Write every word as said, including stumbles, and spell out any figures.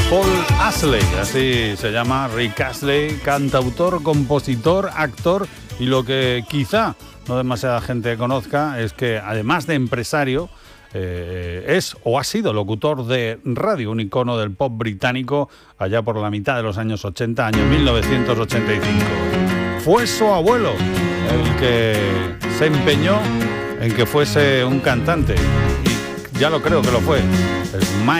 Paul Astley, así se llama Rick Astley, cantautor, compositor, actor, y lo que quizá no demasiada gente conozca es que además de empresario eh, es o ha sido locutor de radio, un icono del pop británico allá por la mitad de los años ochenta, año mil novecientos ochenta y cinco. Fue su abuelo el que se empeñó en que fuese un cantante, y ya lo creo que lo fue. Es